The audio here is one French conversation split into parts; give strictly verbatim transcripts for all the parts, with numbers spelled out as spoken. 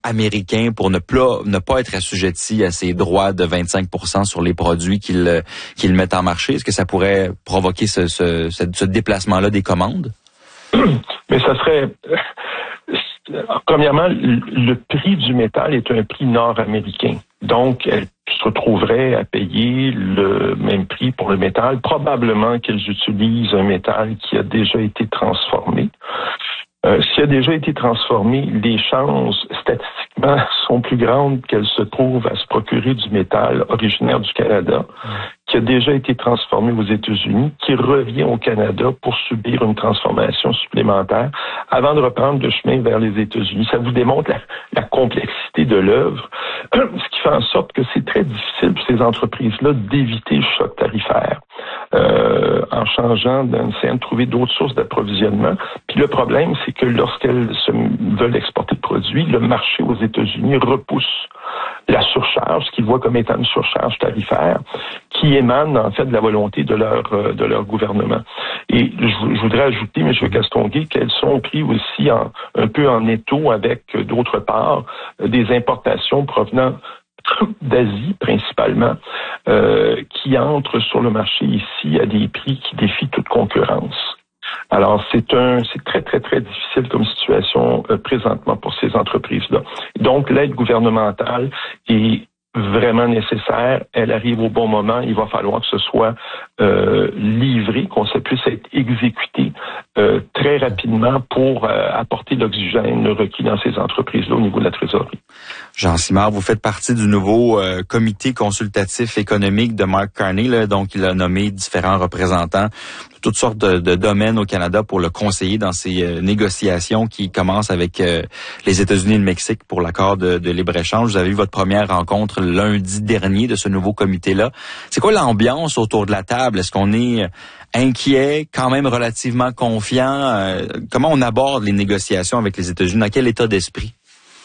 américain pour ne, pla- ne pas être assujetti à ces droits de vingt-cinq pour cent sur les produits qu'ils, qu'ils mettent en marché? Est-ce que ça pourrait provoquer ce, ce, ce, ce déplacement-là des commandes? Mais ça serait... Premièrement, le prix du métal est un prix nord-américain. Donc, elle se retrouverait à payer le même prix pour le métal. Probablement qu'elles utilisent un métal qui a déjà été transformé. Euh, s'il a déjà été transformé, les chances statistiquement sont plus grandes qu'elle se trouve à se procurer du métal originaire du Canada, qui a déjà été transformé aux États-Unis, qui revient au Canada pour subir une transformation supplémentaire avant de reprendre le chemin vers les États-Unis. Ça vous démontre la, la complexité de l'œuvre, ce qui fait en sorte que c'est très difficile pour ces entreprises-là d'éviter le choc tarifaire euh, en changeant d'essayant de trouver d'autres sources d'approvisionnement. Puis le problème, c'est que lorsqu'elles se veulent exporter de produits, le marché aux États-Unis repousse la surcharge, ce qu'ils voient comme étant une surcharge tarifaire, qui émane en fait de la volonté de leur de leur gouvernement. Et je, je voudrais ajouter, M. Castonguay, qu'elles sont prises aussi en, un peu en étau avec, d'autre part, des importations provenant d'Asie principalement, euh, qui entrent sur le marché ici à des prix qui défient toute concurrence. Alors, c'est un, c'est très, très, très difficile comme situation euh, présentement pour ces entreprises-là. Donc, l'aide gouvernementale est vraiment nécessaire. Elle arrive au bon moment. Il va falloir que ce soit euh, livré, qu'on ça puisse être exécuté euh, très rapidement pour euh, apporter l'oxygène requis dans ces entreprises-là au niveau de la trésorerie. Jean Simard, vous faites partie du nouveau euh, comité consultatif économique de Mark Carney, là, donc il a nommé différents représentants de toutes sortes de, de domaines au Canada pour le conseiller dans ces euh, négociations qui commencent avec euh, les États-Unis et le Mexique pour l'accord de, de libre-échange. Vous avez eu votre première rencontre lundi dernier de ce nouveau comité-là. C'est quoi l'ambiance autour de la table? Est-ce qu'on est inquiet, quand même relativement confiant? Euh, comment on aborde les négociations avec les États-Unis? Dans quel état d'esprit?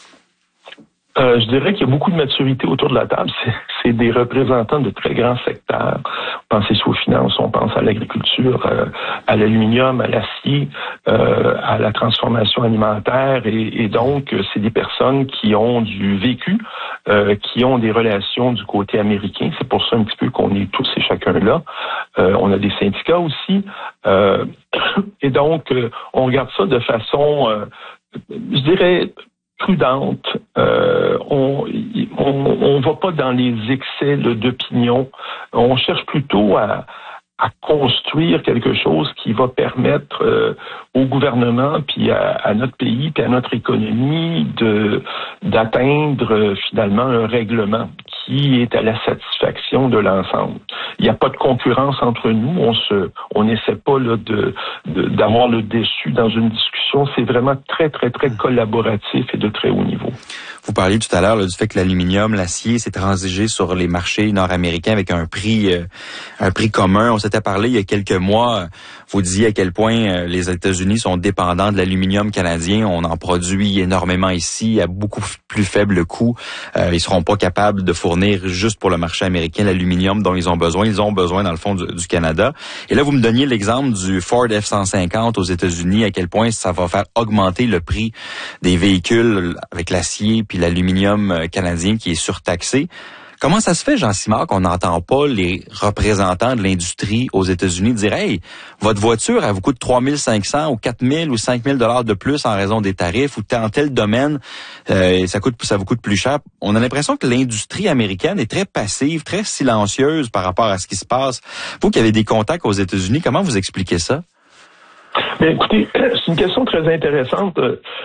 Euh, je dirais qu'il y a beaucoup de maturité autour de la table. C'est, c'est des représentants de très grands secteurs. Pensez aux finances, on pense à l'agriculture, euh, à l'aluminium, à l'acier, euh, à la transformation alimentaire. Et, et donc, c'est des personnes qui ont du vécu, euh, qui ont des relations du côté américain. C'est pour ça un petit peu qu'on est tous et chacun là. Euh, on a des syndicats aussi. Euh, et donc, euh, on regarde ça de façon, euh, je dirais, prudente. Euh, on, on on va pas dans les excès là, d'opinion. On cherche plutôt à à construire quelque chose qui va permettre euh, au gouvernement puis à, à notre pays puis à notre économie de d'atteindre euh, finalement un règlement qui est à la satisfaction de l'ensemble. Il n'y a pas de concurrence entre nous. On se, on n'essaie pas là de, de d'avoir le dessus dans une discussion. C'est vraiment très très très collaboratif et de très haut niveau. Vous parliez tout à l'heure là, du fait que l'aluminium, l'acier s'est transigé sur les marchés nord-américains avec un prix, euh, un prix commun. On s'était parlé il y a quelques mois. Vous disiez à quel point euh, les États-Unis sont dépendants de l'aluminium canadien. On en produit énormément ici à beaucoup plus faible coût. Euh, ils seront pas capables de fournir juste pour le marché américain l'aluminium dont ils ont besoin. Ils ont besoin dans le fond du, du Canada. Et là, vous me donniez l'exemple du Ford F cent cinquante aux États-Unis. À quel point ça va faire augmenter le prix des véhicules avec l'acier puis l'aluminium canadien qui est surtaxé. Comment ça se fait, Jean Simard, qu'on n'entend pas les représentants de l'industrie aux États-Unis dire « Hey, votre voiture, elle vous coûte trois mille cinq cents ou quatre mille ou cinq mille dollars de plus en raison des tarifs ou dans tel domaine, euh, ça coûte, ça vous coûte plus cher. » On a l'impression que l'industrie américaine est très passive, très silencieuse par rapport à ce qui se passe. Vous qui avez des contacts aux États-Unis, comment vous expliquez ça? Bien, écoutez, c'est une question très intéressante.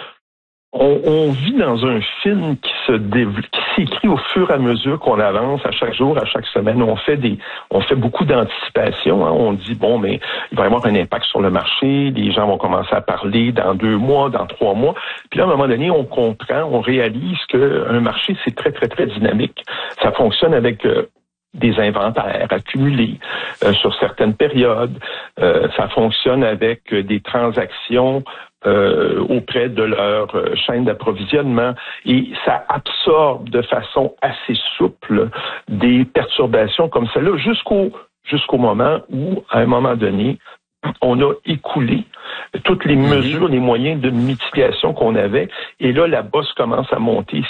On, on vit dans un film qui se développe, qui s'écrit au fur et à mesure qu'on avance, à chaque jour, à chaque semaine. On fait des, on fait beaucoup d'anticipation. Hein. On dit bon, mais il va y avoir un impact sur le marché. Les gens vont commencer à parler dans deux mois, dans trois mois. Puis là, à un moment donné, on comprend, on réalise que un marché c'est très très très dynamique. Ça fonctionne avec euh, des inventaires accumulés euh, sur certaines périodes. Euh, ça fonctionne avec euh, des transactions Euh, auprès de leur euh, chaîne d'approvisionnement et ça absorbe de façon assez souple des perturbations comme celle-là jusqu'au jusqu'au moment où, à un moment donné, on a écoulé toutes les mesures, les moyens de mitigation qu'on avait et là, la bosse commence à monter